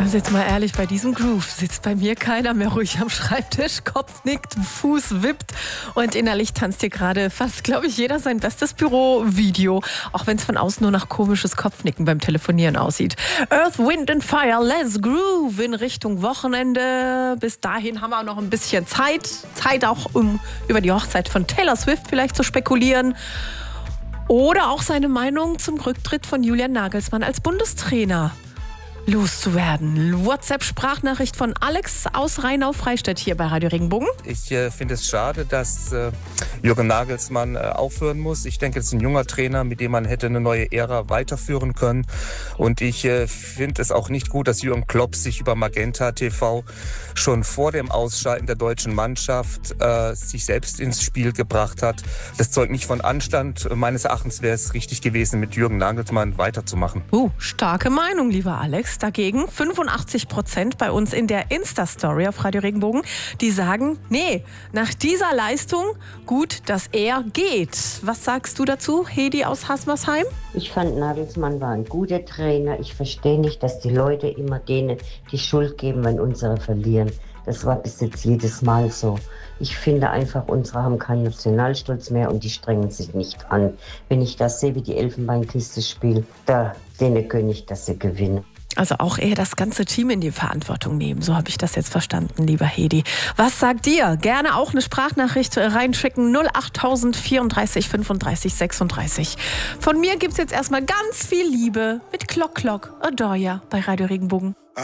Also jetzt mal ehrlich, bei diesem Groove sitzt bei mir keiner mehr ruhig am Schreibtisch, Kopf nickt, Fuß wippt und innerlich tanzt hier gerade fast, glaube ich, jeder sein bestes Büro-Video, auch wenn es von außen nur nach komisches Kopfnicken beim Telefonieren aussieht. Earth, Wind and Fire, let's groove in Richtung Wochenende. Bis dahin haben wir noch ein bisschen Zeit auch, um über die Hochzeit von Taylor Swift vielleicht zu spekulieren. Oder auch seine Meinung zum Rücktritt von Julian Nagelsmann als Bundestrainer loszuwerden. WhatsApp-Sprachnachricht von Alex aus Rheinau-Freistadt hier bei Radio Regenbogen. Ich finde es schade, dass Jürgen Nagelsmann aufhören muss. Ich denke, es ist ein junger Trainer, mit dem man hätte eine neue Ära weiterführen können. Und ich finde es auch nicht gut, dass Jürgen Klopp sich über Magenta TV schon vor dem Ausschalten der deutschen Mannschaft sich selbst ins Spiel gebracht hat. Das zeugt nicht von Anstand. Meines Erachtens wäre es richtig gewesen, mit Jürgen Nagelsmann weiterzumachen. Starke Meinung, lieber Alex. Dagegen 85% bei uns in der Insta-Story auf Radio Regenbogen, die sagen, nee, nach dieser Leistung gut, dass er geht. Was sagst du dazu, Hedi aus Hasmersheim? Ich fand, Nagelsmann war ein guter Trainer. Ich verstehe nicht, dass die Leute immer denen die Schuld geben, wenn unsere verlieren. Das war bis jetzt jedes Mal so. Ich finde einfach, unsere haben keinen Nationalstolz mehr und die strengen sich nicht an. Wenn ich das sehe, wie die Elfenbeinküste spielt, denen gönne ich, dass sie gewinnen. Also auch eher das ganze Team in die Verantwortung nehmen. So habe ich das jetzt verstanden, lieber Hedi. Was sagt ihr? Gerne auch eine Sprachnachricht reinschicken. 08000 34 35 36. Von mir gibt es jetzt erstmal ganz viel Liebe mit Klock Klock Adoya bei Radio Regenbogen.